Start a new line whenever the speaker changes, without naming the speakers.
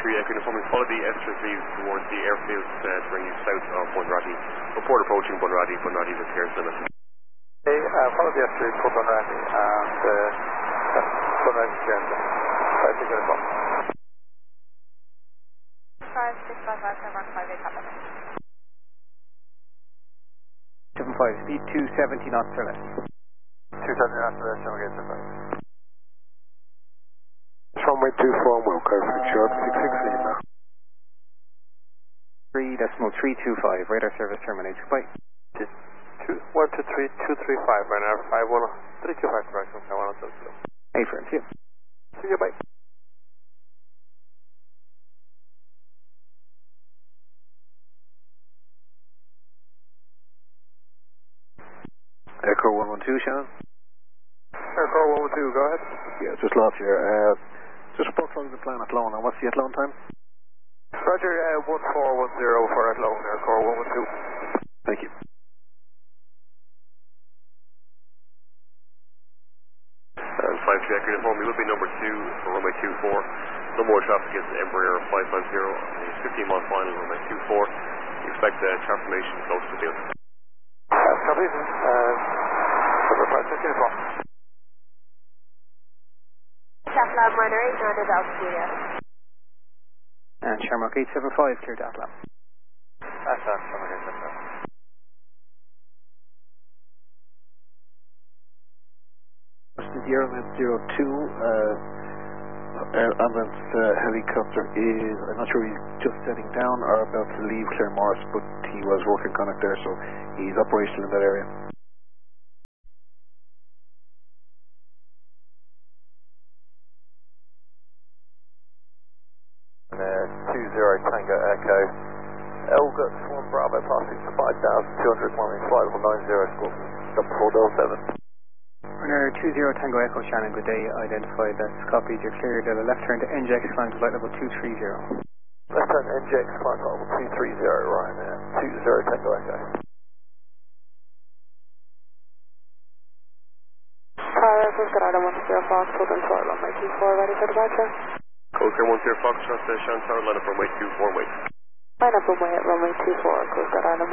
Echo Uniform, follow the S3 towards the airfield to bring you south of Bunratty. Report approaching Bunratty with clearance limit.
Hey, follow the S3 for Bunratty and Bunratty clearance limit. Echo Uniform.
5655, 715, copy.
75, speed 270 knots or less.
270 knots or less, okay, 75.
Runway 24 Wilco, short 668 now.
3.325, radar service terminated. Goodbye.
123, 235, runner 51, 325 correction, 5170.
Affirm, see you.
See you, bye.
Echo 112, Shannon.
Echo 112, go ahead.
Yeah, just lost here. Just report from the plan at Lone. And what's the at Lone time?
Roger, 1410 for at Lone, Echo 112.
Thank you.
53 Echo Uniform, we will be number 2 for runway 24. No more traffic is Embraer 550, 15 mile final, runway 24. We expect traffic formation close to the field.
Copy. Number 5 Echo Uniform.
Taplab runner 800 altitude.
And Shamrock 875, clear to Atlab.
That's Shamrock 875.
The Airman 02 ambulance helicopter is, I'm not sure he's just setting down or about to leave Claremorris, but he was working Connacht there, so he's operational in that area.
Tango Echo. Elgut's 1 Bravo passing 5,200 kilometers, 5090 score, double 477.
Runner 20 Tango Echo Shannon, good day. Identified, that's copied. You're cleared at a left turn to NJX, climb to flight level 230.
Left turn NJX, climb to level 230, Ryan, 20 Tango Echo.
Tower, Colorado 10 Fox, hold on flight runway 24, ready for departure.
Coaster 10 Fox, Shannon Tower, line up runway 24, wait.
Line up runway at runway 24, Coaster Island